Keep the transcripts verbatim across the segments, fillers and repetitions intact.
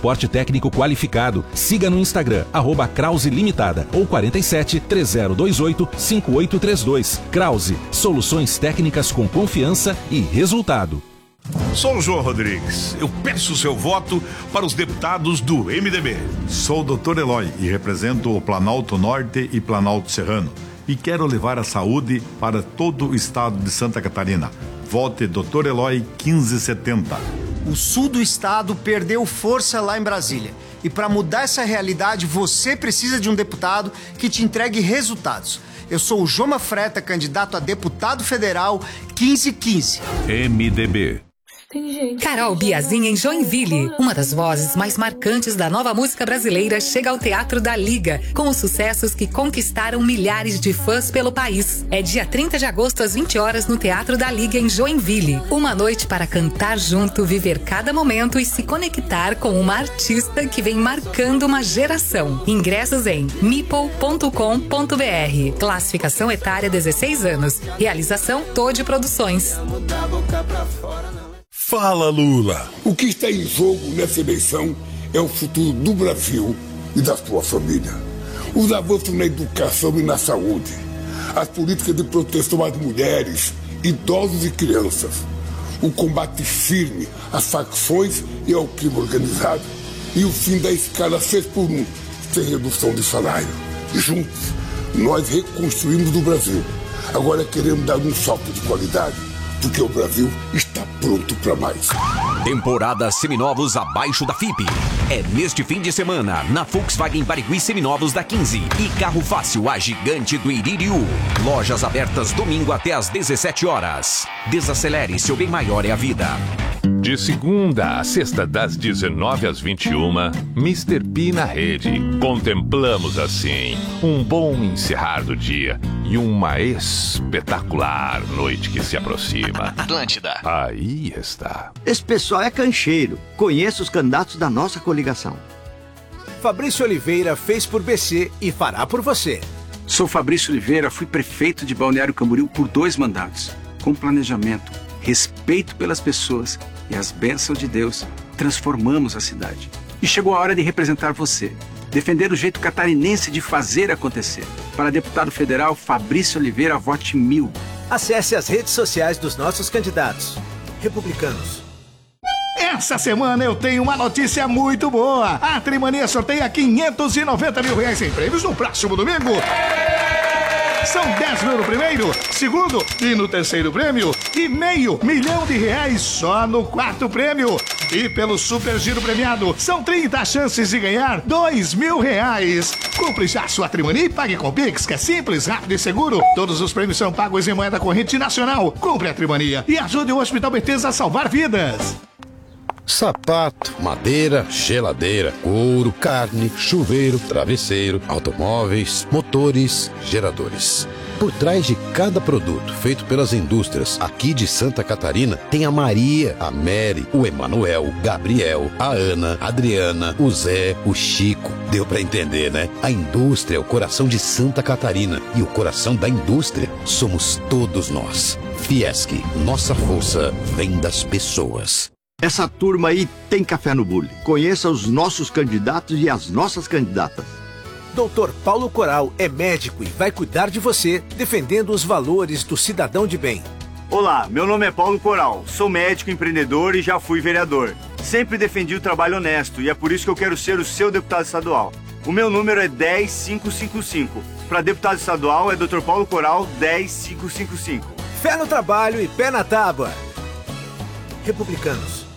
suporte técnico qualificado. Siga no Instagram, arroba Krause Limitada ou quarenta e sete, três zero dois oito, cinco oito três dois. Krause, soluções técnicas com confiança e resultado. Sou o João Rodrigues. Eu peço o seu voto para os deputados do M D B. Sou o doutor Eloy e represento o Planalto Norte e Planalto Serrano. E quero levar a saúde para todo o estado de Santa Catarina. Vote doutor Eloy quinze setenta. O sul do estado perdeu força lá em Brasília. E para mudar essa realidade, você precisa de um deputado que te entregue resultados. Eu sou o Joma Freta, candidato a deputado federal quinze quinze. M D B. Carol Biazin em Joinville. Uma das vozes mais marcantes da nova música brasileira chega ao Teatro da Liga, com os sucessos que conquistaram milhares de fãs pelo país. É dia trinta de agosto às vinte horas no Teatro da Liga em Joinville. Uma noite para cantar junto, viver cada momento e se conectar com uma artista que vem marcando uma geração. Ingressos em meeple ponto com ponto br. Classificação etária dezesseis anos. Realização Todd Produções. Fala, Lula! O que está em jogo nessa eleição é o futuro do Brasil e da sua família. Os avanços na educação e na saúde, as políticas de proteção às mulheres, idosos e crianças, o combate firme às facções e ao crime organizado e o fim da escala seis por um, sem redução de salário. Juntos, nós reconstruímos o Brasil. Agora queremos dar um salto de qualidade, porque o Brasil está pronto para mais. Temporada Seminovos abaixo da F I P. É neste fim de semana, na Volkswagen Barigui Seminovos da quinze e Carro Fácil, a gigante do Iririú. Lojas abertas domingo até às dezessete horas. Desacelere, seu bem maior é a vida. De segunda a sexta, das dezenove às vinte e uma, mister P na rede. Contemplamos assim um bom encerrar do dia e uma espetacular noite que se aproxima. Atlântida. Aí está. Esse pessoal é cancheiro. Conheço os candidatos da nossa coligação. Fabrício Oliveira fez por B C e fará por você. Sou Fabrício Oliveira, fui prefeito de Balneário Camboriú por dois mandatos. Com planejamento, respeito pelas pessoas e as bênçãos de Deus, transformamos a cidade. E chegou a hora de representar você. Defender o jeito catarinense de fazer acontecer. Para deputado federal, Fabrício Oliveira, vote mil. Acesse as redes sociais dos nossos candidatos. Republicanos. Essa semana eu tenho uma notícia muito boa. A Trimania sorteia quinhentos e noventa mil reais em prêmios no próximo domingo. São dez mil no primeiro, segundo e no terceiro prêmio e meio milhão de reais só no quarto prêmio. E pelo Super Giro Premiado, são trinta chances de ganhar dois mil reais. Compre já sua Trimania e pague com Pix, que é simples, rápido e seguro. Todos os prêmios são pagos em moeda corrente nacional. Compre a Trimania e ajude o Hospital Bethesda a salvar vidas. Sapato, madeira, geladeira, couro, carne, chuveiro, travesseiro, automóveis, motores, geradores. Por trás de cada produto feito pelas indústrias aqui de Santa Catarina, tem a Maria, a Mary, o Emanuel, Gabriel, a Ana, a Adriana, o Zé, o Chico. Deu pra entender, né? A indústria é o coração de Santa Catarina e o coração da indústria somos todos nós. Fiesc, nossa força vem das pessoas. Essa turma aí tem café no bule. Conheça os nossos candidatos e as nossas candidatas. doutor Paulo Coral é médico e vai cuidar de você, defendendo os valores do cidadão de bem. Olá, meu nome é Paulo Coral, sou médico, empreendedor e já fui vereador. Sempre defendi o trabalho honesto e é por isso que eu quero ser o seu deputado estadual. O meu número é dez mil quinhentos e cinquenta e cinco. Para deputado estadual é doutor Paulo Coral dez mil quinhentos e cinquenta e cinco. Fé no trabalho e pé na tábua. Republicanos.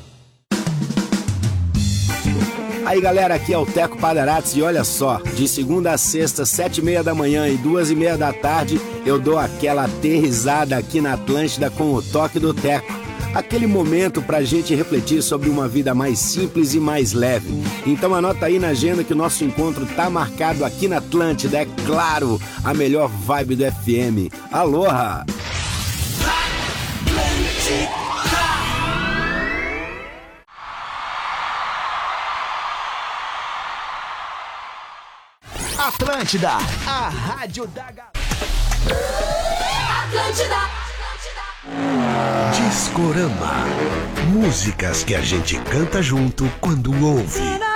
Aí galera, aqui é o Teco Padarates e olha só, de segunda a sexta, sete e meia da manhã e duas e meia da tarde, eu dou aquela aterrissada aqui na Atlântida com o toque do Teco. Aquele momento pra gente refletir sobre uma vida mais simples e mais leve. Então anota aí na agenda que o nosso encontro tá marcado aqui na Atlântida, é claro, a melhor vibe do F M. Aloha! Atlântida, a rádio da galera. Atlântida. Discorama. Músicas que a gente canta junto quando ouve.